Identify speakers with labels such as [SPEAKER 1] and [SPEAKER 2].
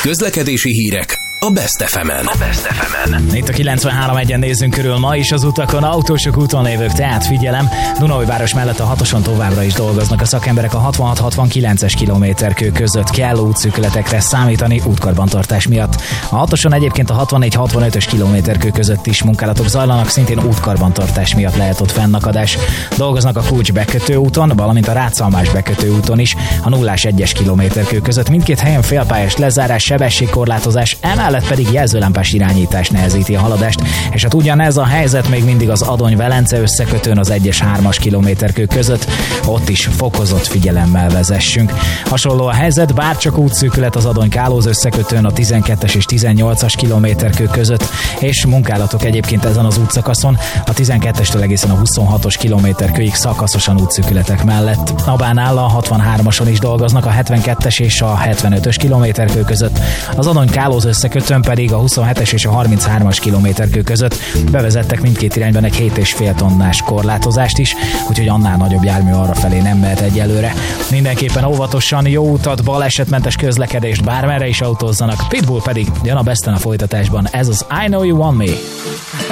[SPEAKER 1] Közlekedési hírek a Best FM-en.
[SPEAKER 2] Itt a 93.1-en nézzünk körül ma is az utakon, autósok, úton lévők, tehát figyelem, Dunaújváros mellett a 6-oson továbbra is dolgoznak a szakemberek a 66-69-es kilométerkő között, kell útszűkületekre számítani útkarbantartás miatt. A 6-oson egyébként a 64-65-ös kilométerkő között is munkálatok zajlanak, szintén útkarbantartás miatt lehet ott fennakadás. Dolgoznak a Kulcs bekötő úton, valamint a Rácalmás bekötő úton is, a 0-1-es kilométerkő között. Mindkét helyen félpályás lezárás, sebességkorlátozás, emellett pedig jelzőlámpás irányítás nehezíti a haladást, és hát ugyanez a helyzet még mindig az Adony-Velence összekötőn az 1-es 3-as kilométerkő között, ott is fokozott figyelemmel vezessünk. Hasonló a helyzet, bárcsak útszűkület az Adony-Kálóz összekötőn a 12-es és 18-as kilométerkő között, és munkálatok egyébként ezen az útszakaszon a 12-estől egészen a 26-os kilométerkőig szakaszosan útszűkületek mellett. Abánál a 63-ason is dolgoznak a 72-es és a 75-ös kilométerkő között, az Adony-Kálóz összekötőn pedig a 27-es és a 33-as kilométerkő között bevezettek mindkét irányban egy 7,5 tonnás korlátozást is, úgyhogy annál nagyobb jármű arrafelé nem mehet egyelőre. Mindenképpen óvatosan, jó utat, balesetmentes közlekedést, bármerre is autózzanak. Pitbull pedig jön a Besten a folytatásban. Ez az I Know You Want Me.